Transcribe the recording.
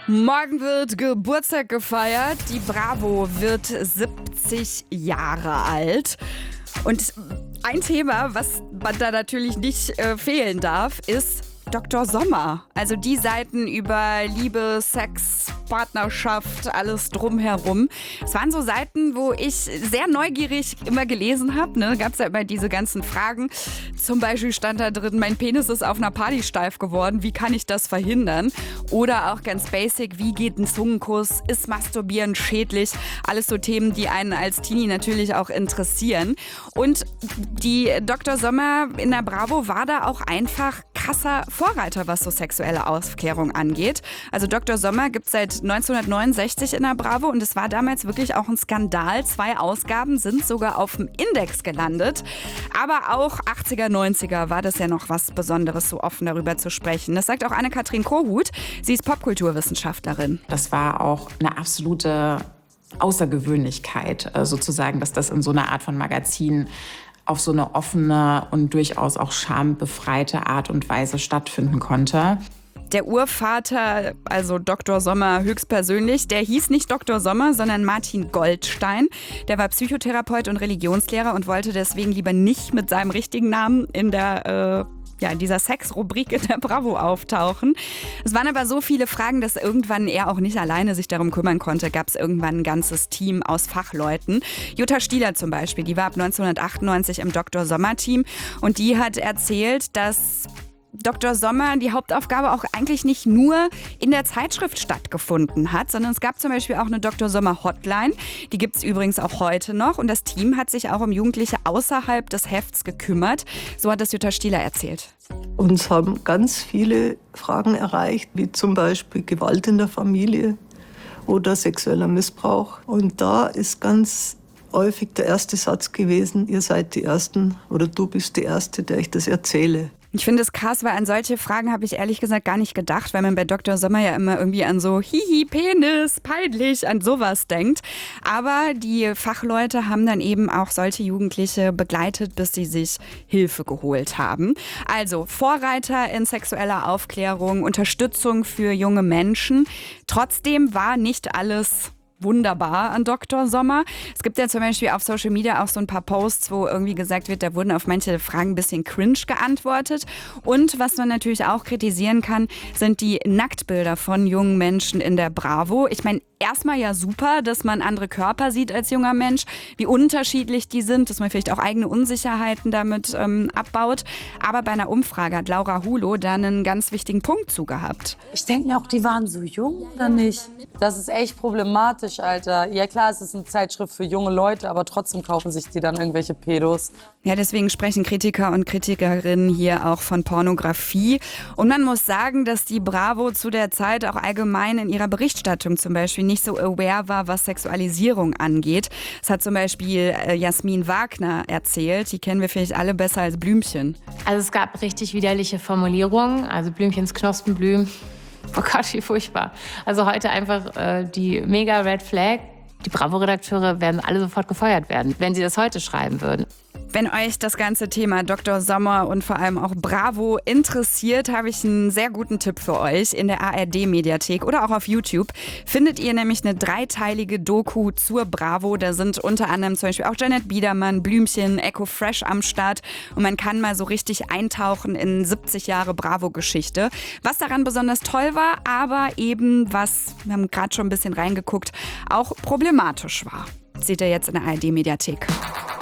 Morgen wird Geburtstag gefeiert. Die Bravo wird 70 Jahre alt. Und ein Thema, was man da natürlich nicht fehlen darf, ist Dr. Sommer. Also die Seiten über Liebe, Sex, Partnerschaft, alles drumherum. Es waren so Seiten, wo ich sehr neugierig immer gelesen habe. Ne? Gab es ja immer diese ganzen Fragen. Zum Beispiel stand da drin, mein Penis ist auf einer Party steif geworden. Wie kann ich das verhindern? Oder auch ganz basic, wie geht ein Zungenkuss? Ist Masturbieren schädlich? Alles so Themen, die einen als Teenie natürlich auch interessieren. Und die Dr. Sommer in der Bravo war da auch einfach krasser Vorreiter, was so sexuelle Aufklärung angeht. Also Dr. Sommer gibt es seit 1969 in der Bravo und es war damals wirklich auch ein Skandal. 2 Ausgaben sind sogar auf dem Index gelandet. Aber auch 80er, 90er war das ja noch was Besonderes, so offen darüber zu sprechen. Das sagt auch Anne-Kathrin Kohut. Sie ist Popkulturwissenschaftlerin. Das war auch eine absolute Außergewöhnlichkeit, sozusagen, dass das in so einer Art von Magazin auf so eine offene und durchaus auch schambefreite Art und Weise stattfinden konnte. Der Urvater, also Dr. Sommer höchstpersönlich, der hieß nicht Dr. Sommer, sondern Martin Goldstein. Der war Psychotherapeut und Religionslehrer und wollte deswegen lieber nicht mit seinem richtigen Namen in dieser Sex-Rubrik in der Bravo auftauchen. Es waren aber so viele Fragen, dass irgendwann er auch nicht alleine sich darum kümmern konnte. Gab es irgendwann ein ganzes Team aus Fachleuten. Jutta Stieler zum Beispiel, die war ab 1998 im Dr. Sommer-Team und die hat erzählt, dass Dr. Sommer die Hauptaufgabe auch eigentlich nicht nur in der Zeitschrift stattgefunden hat, sondern es gab zum Beispiel auch eine Dr. Sommer Hotline. Die gibt es übrigens auch heute noch und das Team hat sich auch um Jugendliche außerhalb des Hefts gekümmert. So hat es Jutta Stieler erzählt. Uns haben ganz viele Fragen erreicht, wie zum Beispiel Gewalt in der Familie oder sexueller Missbrauch. Und da ist ganz häufig der erste Satz gewesen, ihr seid die Ersten oder du bist die Erste, der ich das erzähle. Ich finde es krass, weil an solche Fragen habe ich ehrlich gesagt gar nicht gedacht, weil man bei Dr. Sommer ja immer irgendwie an so Hihi, Penis, peinlich, an sowas denkt. Aber die Fachleute haben dann eben auch solche Jugendliche begleitet, bis sie sich Hilfe geholt haben. Also Vorreiter in sexueller Aufklärung, Unterstützung für junge Menschen. Trotzdem war nicht alles wunderbar an Dr. Sommer. Es gibt ja zum Beispiel auf Social Media auch so ein paar Posts, wo irgendwie gesagt wird, da wurden auf manche Fragen ein bisschen cringe geantwortet. Und was man natürlich auch kritisieren kann, sind die Nacktbilder von jungen Menschen in der Bravo. Ich meine, erstmal ja super, dass man andere Körper sieht als junger Mensch, wie unterschiedlich die sind, dass man vielleicht auch eigene Unsicherheiten damit abbaut. Aber bei einer Umfrage hat Laura Hulo da einen ganz wichtigen Punkt zugehabt. Ich denke mir auch, die waren so jung oder nicht? Das ist echt problematisch, Alter. Ja klar, es ist eine Zeitschrift für junge Leute, aber trotzdem kaufen sich die dann irgendwelche Pedos. Ja, deswegen sprechen Kritiker und Kritikerinnen hier auch von Pornografie. Und man muss sagen, dass die Bravo zu der Zeit auch allgemein in ihrer Berichterstattung zum Beispiel nicht so aware war, was Sexualisierung angeht. Das hat zum Beispiel Jasmin Wagner erzählt. Die kennen wir vielleicht alle besser als Blümchen. Also es gab richtig widerliche Formulierungen, also Blümchens Knospenblüm. Oh Gott, wie furchtbar. Also heute einfach die mega Red Flag. Die Bravo-Redakteure werden alle sofort gefeuert werden, wenn sie das heute schreiben würden. Wenn euch das ganze Thema Dr. Sommer und vor allem auch Bravo interessiert, habe ich einen sehr guten Tipp für euch. In der ARD-Mediathek oder auch auf YouTube findet ihr nämlich eine 3-teilige Doku zur Bravo. Da sind unter anderem zum Beispiel auch Janet Biedermann, Blümchen, Echo Fresh am Start. Und man kann mal so richtig eintauchen in 70 Jahre Bravo-Geschichte. Was daran besonders toll war, aber eben was, wir haben gerade schon ein bisschen reingeguckt, auch problematisch war. Seht ihr jetzt in der ARD-Mediathek.